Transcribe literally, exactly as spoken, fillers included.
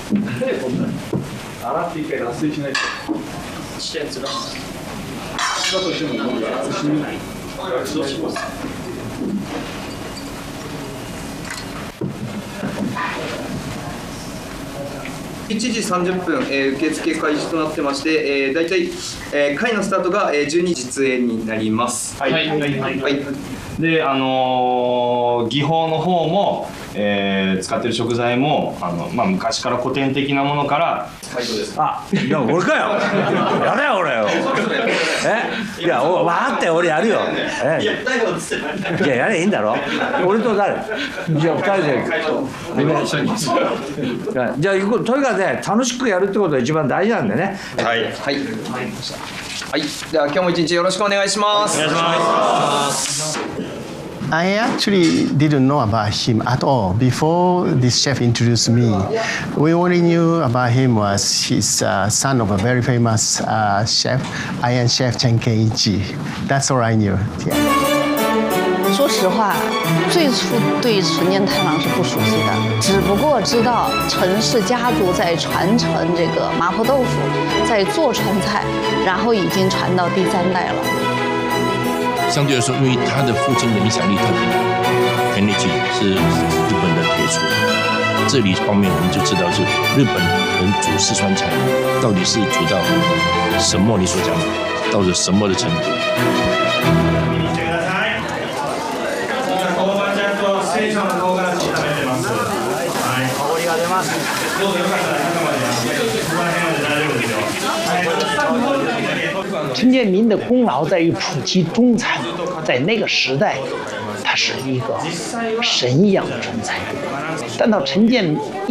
洗って一回脱水しないと。 したやつが。 だとしてももう脱水しない。どうします。 いちじさんじゅっぷん、えー、受付開始となってまして、えー、大体、えー、会のスタートが、えー、じゅうにじ実演になります。 はいはいはい、はいはい、であのー、技法の方も、えー、使ってる食材もあの、まあ、昔から古典的なものから斉藤です。 あ、いや俺かよ。やれよ俺よ。え、いやお分かって俺やるよ。え、いややれいいんだろ。俺と誰？じゃあふたりで。じゃあ行こう。とにかくね楽しくやるってことが一番大事なんでね。 はいはい。 はい。では今日も一日よろしくお願いします。 お願いします。 I actually didn't know about him at all before this chef introduced me. We only knew about him was he's uh, son of a very famous uh, chef, Iron Chef Chen Keiichi. That's all I knew. Yeah. 说实话，最初对纯健太郎是不熟悉的，只不过知道陈氏家族在传承这个麻婆豆腐，在做川菜，然后已经传到第三代了。 相对来说，因为他的父亲的影响力特别大 ，Kenichi 是日本的铁厨，这里方面我们就知道是日本人煮四川菜到底是煮到什么你所讲的，到了什么的程度。 陈建民的功劳在于普及中餐，在那个时代，他是一个神一样的中餐，但到陈建